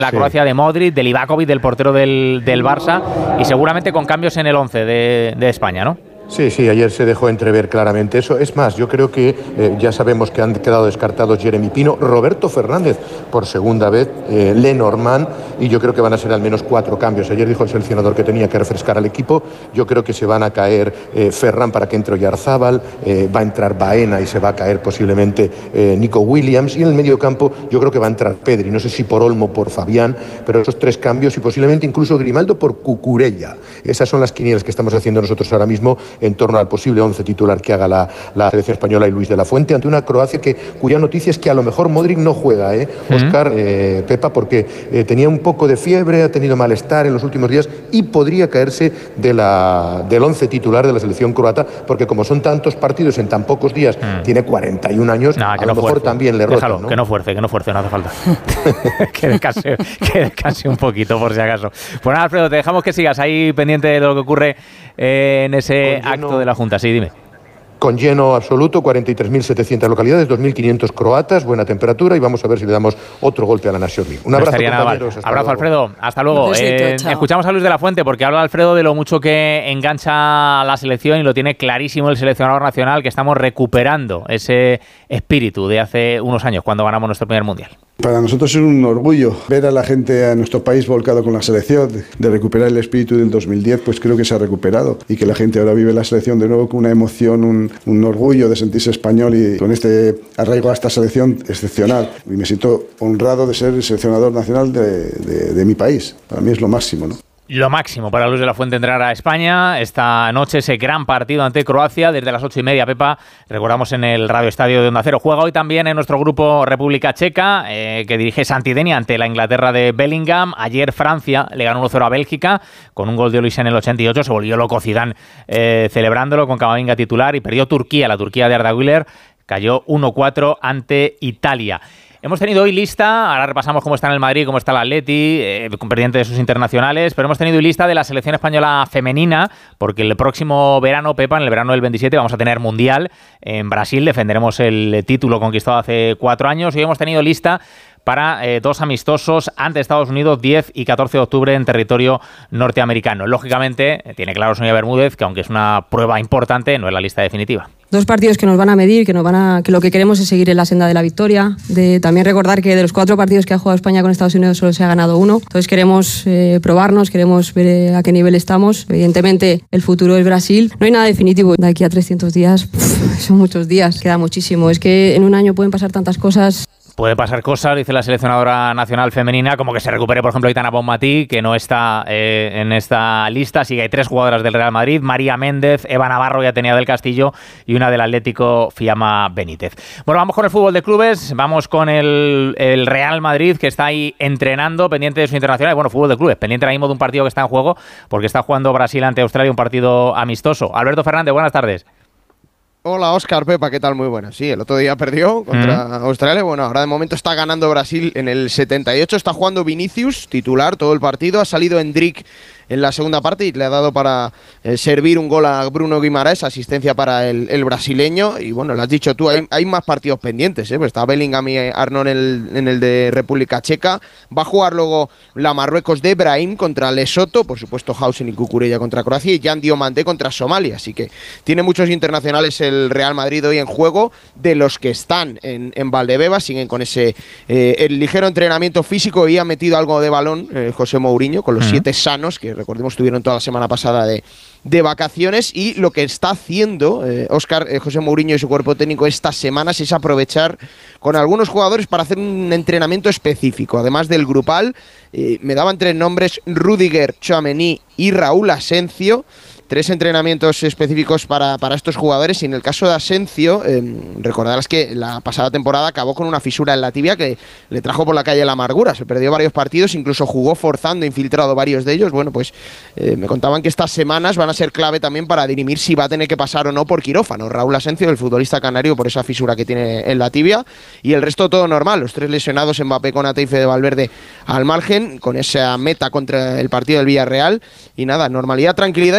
La Croacia de Modric, de Livakovic, del portero del Barça, y seguramente con cambios en el 11 de España, ¿no? Sí, ayer se dejó entrever claramente eso. Es más, yo creo que ya sabemos que han quedado descartados Jeremy Pino, Roberto Fernández por segunda vez, Lenormand, y yo creo que van a ser al menos 4 cambios. Ayer dijo el seleccionador que tenía que refrescar al equipo. Yo creo que se van a caer Ferran para que entre Oyarzábal, va a entrar Baena y se va a caer posiblemente Nico Williams, y en el medio campo yo creo que va a entrar Pedri, no sé si por Olmo o por Fabián, pero esos 3 cambios, y posiblemente incluso Grimaldo por Cucurella. Esas son las quinielas que estamos haciendo nosotros ahora mismo en torno al posible 11 titular que haga la selección española y Luis de la Fuente, ante una Croacia cuya noticia es que a lo mejor Modric no juega, Óscar, Pepa, porque tenía un poco de fiebre, ha tenido malestar en los últimos días y podría caerse del 11 titular de la selección croata, porque como son tantos partidos en tan pocos días, tiene 41 años, a lo mejor también le rota. Déjalo, ¿no? Que no fuerce, no hace falta. que descanse un poquito, por si acaso. Pues nada, Alfredo, te dejamos que sigas ahí pendiente de lo que ocurre en ese acto de la Junta. Sí, dime. Con lleno absoluto, 43.700 localidades, 2.500 croatas, buena temperatura, y vamos a ver si le damos otro golpe a la Nations League. Un abrazo, compañeros. Abrazo, Alfredo. Hasta luego. Escuchamos a Luis de la Fuente, porque habla Alfredo de lo mucho que engancha la selección, y lo tiene clarísimo el seleccionador nacional, que estamos recuperando ese espíritu de hace unos años, cuando ganamos nuestro primer Mundial. Para nosotros es un orgullo ver a la gente, a nuestro país volcado con la selección, de recuperar el espíritu del 2010, pues creo que se ha recuperado, y que la gente ahora vive la selección de nuevo con una emoción, un orgullo de sentirse español, y con este arraigo a esta selección excepcional. Y me siento honrado de ser el seleccionador nacional de mi país. Para mí es lo máximo, ¿no? Lo máximo para Luis de la Fuente entrar a España esta noche, ese gran partido ante Croacia desde las 8:30, Pepa, recordamos, en el Radio Estadio de Onda Cero. Juega hoy también en nuestro grupo República Checa, que dirige Santidenia ante la Inglaterra de Bellingham. Ayer Francia le ganó 1-0 a Bélgica con un gol de Olise en el 88, se volvió loco Zidane celebrándolo con Camavinga titular, y perdió Turquía, la Turquía de Arda Güler, cayó 1-4 ante Italia. Hemos tenido hoy lista, ahora repasamos cómo está en el Madrid, cómo está el Atleti, pendiente de sus internacionales, pero hemos tenido hoy lista de la selección española femenina, porque el próximo verano, Pepa, en el verano del 27, vamos a tener Mundial en Brasil, defenderemos el título conquistado hace 4 años, y hoy hemos tenido lista para 2 amistosos ante Estados Unidos, 10 y 14 de octubre en territorio norteamericano. Lógicamente, tiene claro Sonia Bermúdez que, aunque es una prueba importante, no es la lista definitiva. 2 partidos que nos van a medir, que lo que queremos es seguir en la senda de la victoria. También recordar que de los 4 partidos que ha jugado España con Estados Unidos solo se ha ganado 1. Entonces queremos probarnos, queremos ver a qué nivel estamos. Evidentemente el futuro es Brasil. No hay nada definitivo. De aquí a 300 días, son muchos días, queda muchísimo. Es que en un año pueden pasar tantas cosas. Puede pasar cosas, dice la seleccionadora nacional femenina, como que se recupere, por ejemplo, Aitana Bonmatí, que no está en esta lista. Así que hay 3 jugadoras del Real Madrid: María Méndez, Eva Navarro y Atenea del Castillo, y una del Atlético, Fiamma Benítez. Bueno, vamos con el fútbol de clubes, vamos con el Real Madrid, que está ahí entrenando, pendiente de su internacional. Bueno, fútbol de clubes, pendiente ahora mismo de un partido que está en juego, porque está jugando Brasil ante Australia, un partido amistoso. Alberto Fernández, buenas tardes. Hola, Óscar, Pepa, ¿qué tal? Muy buenas. Sí, el otro día perdió contra Australia. Bueno, ahora de momento está ganando Brasil en el 78. Está jugando Vinicius, titular todo el partido. Ha salido Endrick en la segunda parte y le ha dado para servir un gol a Bruno Guimaraes, asistencia para el brasileño. Y bueno, lo has dicho tú, hay más partidos pendientes, pues está Bellingham y Arnold en el de República Checa. Va a jugar luego la Marruecos de Brahim contra Lesoto, por supuesto Hausen y Cucurella contra Croacia, y Jan Diomandé contra Somalia. Así que tiene muchos internacionales el Real Madrid hoy en juego. De los que están en Valdebebas, siguen con ese el ligero entrenamiento físico, y ha metido algo de balón José Mourinho con los 7 sanos, que recordemos estuvieron toda la semana pasada de vacaciones. Y lo que está haciendo Óscar, José Mourinho y su cuerpo técnico estas semanas es aprovechar con algunos jugadores para hacer un entrenamiento específico, además del grupal. Me daban 3 nombres: Rüdiger, Tchouaméni y Raúl Asencio. 3 entrenamientos específicos para estos jugadores. Y en el caso de Asencio, recordarás que la pasada temporada acabó con una fisura en la tibia que le trajo por la calle la amargura. Se perdió varios partidos, incluso jugó forzando, infiltrado varios de ellos. Bueno, pues me contaban que estas semanas van a ser clave también para dirimir si va a tener que pasar o no por quirófano Raúl Asencio, el futbolista canario, por esa fisura que tiene en la tibia. Y el resto todo normal. Los 3 lesionados, Mbappé, Konaté y Fede Valverde al margen, con esa meta contra el partido del Villarreal. Y nada, normalidad, tranquilidad y pendientes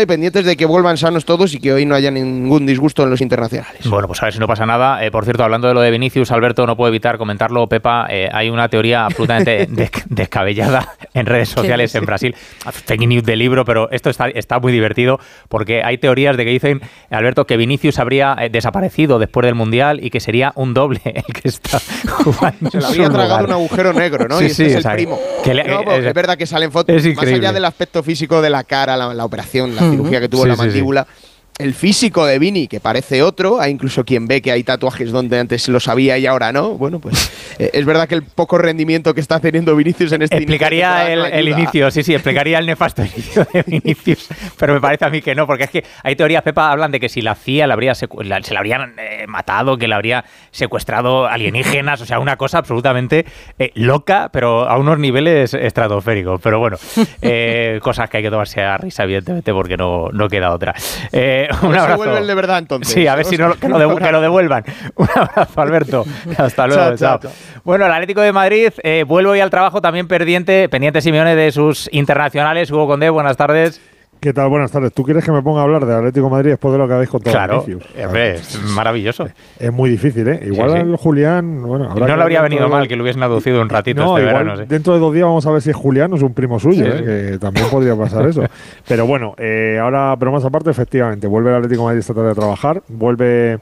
entonces de que vuelvan sanos todos y que hoy no haya ningún disgusto en los internacionales. Bueno, pues a ver si no pasa nada. Por cierto, hablando de lo de Vinicius, Alberto, no puedo evitar comentarlo, Pepa, hay una teoría absolutamente descabellada en redes sociales en Brasil. Fake news de libro, pero esto está muy divertido porque hay teorías de que dicen, Alberto, que Vinicius habría desaparecido después del Mundial y que sería un doble el que está jugando. Se le habría tragado un agujero negro, ¿no? Sí, y este es el exacto. primo. Es verdad que salen fotos, más allá del aspecto físico de la cara, la operación, la cirugía que tuvo en la mandíbula. El físico de Vini, que parece otro, hay incluso quien ve que hay tatuajes donde antes lo sabía y ahora no. Bueno, pues es verdad que el poco rendimiento que está teniendo Vinicius en este explicaría el inicio, explicaría el nefasto inicio de Vinicius, pero me parece a mí que no, porque es que hay teorías, Pepa, hablan de que si la CIA se la habrían matado, que la habría secuestrado alienígenas, o sea, una cosa absolutamente loca, pero a unos niveles estratosféricos. Pero bueno, cosas que hay que tomarse a risa, evidentemente, porque no queda otra. Un abrazo. Se vuelven de verdad entonces. Sí, a ver si no, que lo devuelvan. Un abrazo, Alberto. Hasta luego. Chao. Bueno, el Atlético de Madrid vuelve hoy al trabajo también pendiente Simeone de sus internacionales. Hugo Condé, buenas tardes. ¿Qué tal? Buenas tardes. ¿Tú quieres que me ponga a hablar de Atlético de Madrid después de lo que habéis contado? Claro, es maravilloso. Es muy difícil, ¿eh? Igual al Julián... Bueno, no le habría venido mal que lo hubiesen aducido un ratito este verano. Sí. Dentro de 2 días vamos a ver si es Julián o es un primo suyo, que también podría pasar eso. Pero bueno, ahora, pero más aparte, efectivamente, vuelve el Atlético de Madrid esta tarde a trabajar, vuelve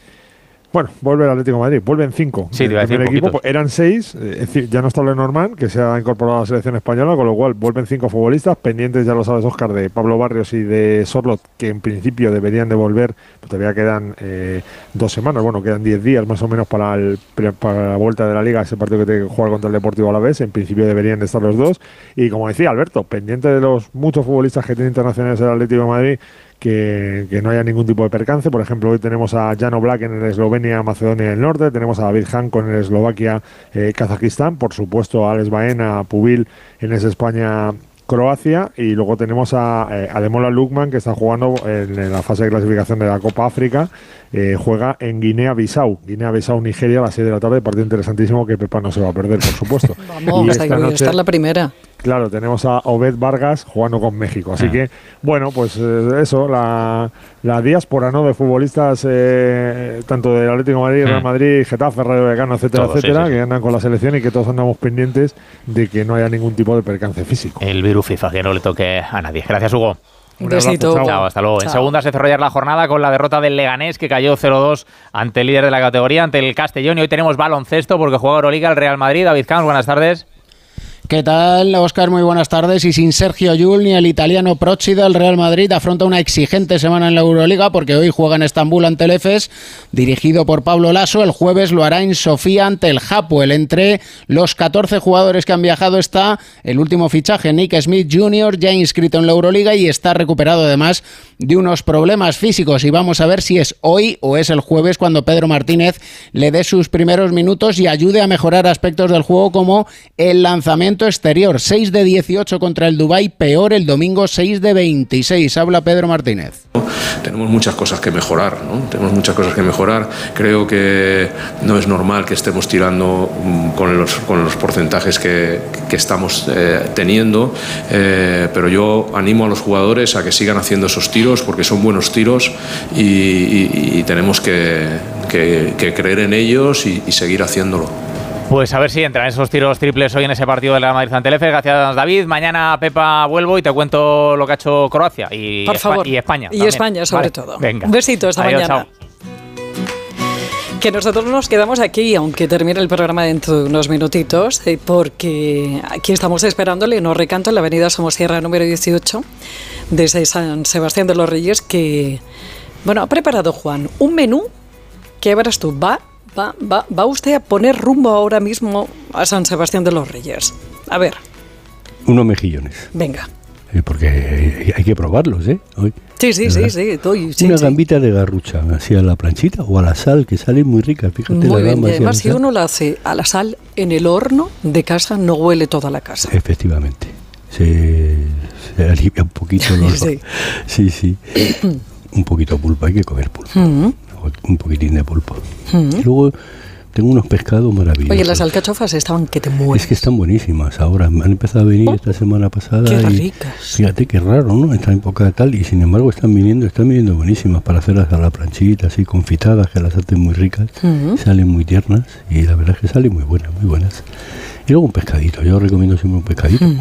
el Atlético de Madrid, vuelven 5. Sí, te iba a decir equipo, pues eran 6, es decir, ya no está Lenormand, que se ha incorporado a la selección española, con lo cual vuelven 5 futbolistas, pendientes, ya lo sabes, Óscar, de Pablo Barrios y de Sorloth, que en principio deberían de volver, pues todavía quedan 2 semanas, quedan 10 días más o menos para la vuelta de la Liga, ese partido que tiene que jugar contra el Deportivo Alavés, en principio deberían de estar los 2, y como decía Alberto, pendiente de los muchos futbolistas que tiene internacionales el Atlético de Madrid, que no haya ningún tipo de percance. Por ejemplo, hoy tenemos a Jan Oblak en el Eslovenia, Macedonia del Norte, tenemos a David Hanko en el Eslovaquia, Kazajistán, por supuesto a Alex Baena, Pubil en el España, Croacia, y luego tenemos a Ademola Lookman, que está jugando en la fase de clasificación de la Copa África, juega en Guinea-Bissau, Nigeria, a las 6 de la tarde, partido interesantísimo que Pepa no se va a perder, por supuesto. Vamos, esta noche está la primera. Claro, tenemos a Obed Vargas jugando con México. Así que, pues eso, la diáspora, ¿no?, de futbolistas tanto del Atlético de Madrid, Real Madrid, Getafe, Rayo Vallecano, etcétera, todos, etcétera, que andan con la selección y que todos andamos pendientes de que no haya ningún tipo de percance físico. El virus FIFA, que no le toque a nadie. Gracias, Hugo. Un besito. Chao, hasta luego. Chao. En segunda se cerró ayer la jornada con la derrota del Leganés, que cayó 0-2 ante el líder de la categoría, ante el Castellón. Y hoy tenemos baloncesto porque juega Euroliga el Real Madrid. David Camps, buenas tardes. ¿Qué tal, Óscar? Muy buenas tardes. Y sin Sergio Llull ni el italiano Procida, el Real Madrid afronta una exigente semana en la Euroliga porque hoy juega en Estambul ante el Efes, dirigido por Pablo Laso. El jueves lo hará en Sofía ante el Hapoel. Entre los 14 jugadores que han viajado está el último fichaje, Nick Smith Jr., ya inscrito en la Euroliga y está recuperado además de unos problemas físicos. Y vamos a ver si es hoy o es el jueves cuando Pedro Martínez le dé sus primeros minutos y ayude a mejorar aspectos del juego como el lanzamiento exterior. 6 de 18 contra el Dubái, peor el domingo 6 de 26. Habla Pedro Martínez. Tenemos muchas cosas que mejorar, ¿no? Creo que no es normal que estemos tirando con los porcentajes que estamos teniendo, pero yo animo a los jugadores a que sigan haciendo esos tiros porque son buenos tiros y tenemos que creer en ellos y seguir haciéndolo. Pues a ver si entran esos tiros triples hoy en ese partido de la Madrid ante el Efes. Gracias, David. Mañana, Pepa, vuelvo y te cuento lo que ha hecho Croacia y España. Y España, sobre todo. Venga. Un besito esta mañana. Chao. Que nosotros nos quedamos aquí, aunque termine el programa dentro de unos minutitos, porque aquí estamos esperando Leonor Recanto en la avenida Somosierra número 18 de San Sebastián de los Reyes, que, ha preparado Juan un menú que verás tú, va usted a poner rumbo ahora mismo a San Sebastián de los Reyes. A ver. Unos mejillones. Venga. Porque hay que probarlos, ¿eh? Hoy. Sí. Una gambita de garrucha, así a la planchita o a la sal, que salen muy ricas. Fíjate, muy la bien, gamba. Y además si uno la hace a la sal en el horno de casa, no huele toda la casa. Efectivamente. Se alivia un poquito el olor. Sí. Un poquito de pulpo, hay que comer pulpo. Un poquitín de pulpo. Y luego, tengo unos pescados maravillosos. Oye, las alcachofas estaban que te mueres. Es que están buenísimas ahora, han empezado a venir esta semana pasada. Qué y ricas. Fíjate qué raro, ¿no? Esta época tal, y sin embargo están viniendo buenísimas para hacerlas a la planchita, así confitadas, que las hacen muy ricas, salen muy tiernas y la verdad es que salen muy buenas, muy buenas. Y luego un pescadito, yo recomiendo siempre un pescadito,